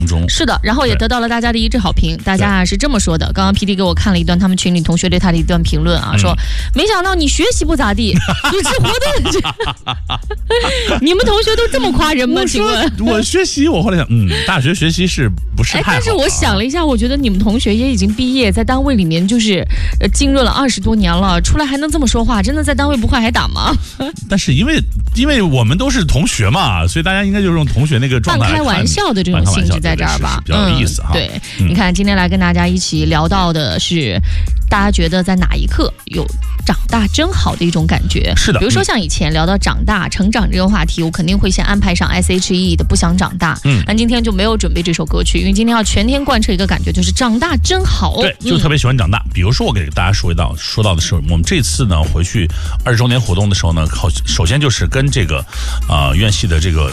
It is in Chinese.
中。 是的，然后也得到了大家的一致好评。大家是这么说的，刚刚 PD 给我看了一段他们群里同学对他的一段评论啊，说没想到你学习不咋地，组织活动你们同学都这么夸人吗？请问我学习，我后来想，大学学习是不是太好？ 但是我想了一下，我觉得你们同学也已经毕业，在单位里面就是浸润了20多年了，出来还能这么说话，真的在单位不坏还打吗？ 但是因为我们都是同学嘛，所以大家应该就是用同学那个状态半开玩笑的这种性质在这儿吧， 比较有意思哈。 对，你看今天来跟大家一起聊到的是，大家觉得在哪一刻有长大真好的一种感觉？ 是的， 比如说像以前聊到长大、成长这个话题，我肯定会先安排上 S.H.E 的《不想长大》。但今天就没有准备这首歌曲，因为今天要全天贯彻一个感觉，就是长大真好。 对，就特别喜欢长大。比如说我给大家说到的是，我们这次呢回去20周年活动的时候呢，首先就是跟这个院系的这个